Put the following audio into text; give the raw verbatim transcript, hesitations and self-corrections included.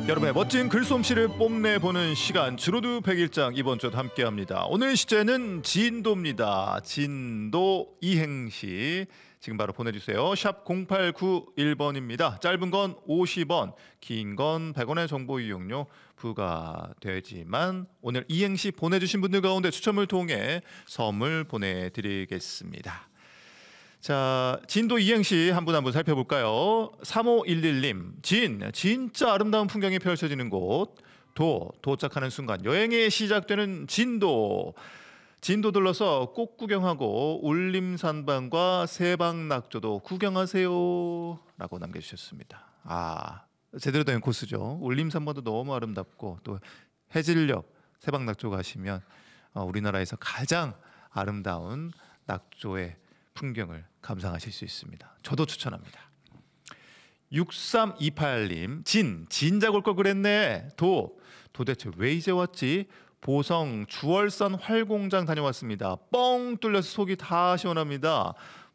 여러분의 멋진 글솜씨를 뽐내보는 시간 주로도 백일장 이번 주도 함께합니다. 오늘 시제는 진도입니다. 진도 이행시 지금 바로 보내주세요. 샵 공팔구일 번입니다. 짧은 건 오십 원, 긴 건 백 원의 정보 이용료 부과되지만 오늘 이행시 보내주신 분들 가운데 추첨을 통해 선물 보내드리겠습니다. 자, 진도 이행시 한 분 한 분 살펴볼까요? 삼오일일 님, 진, 진짜 아름다운 풍경이 펼쳐지는 곳. 도, 도착하는 순간 여행이 시작되는 진도. 진도 들러서 꽃 구경하고 울림산방과 세방낙조도 구경하세요 라고 남겨주셨습니다. 아, 제대로 된 코스죠. 울림산방도 너무 아름답고 또 해질녘 세방낙조 가시면 어, 우리나라에서 가장 아름다운 낙조의 풍경을 감상하실 수 있습니다. 저도 추천합니다. 육삼이팔 님, 진, 진작 올 걸 그랬네. 도, 도대체 왜 이제 왔지? 보성 주월산 활공장 다녀왔습니다. 뻥 뚫려서 속이 다 시원합니다.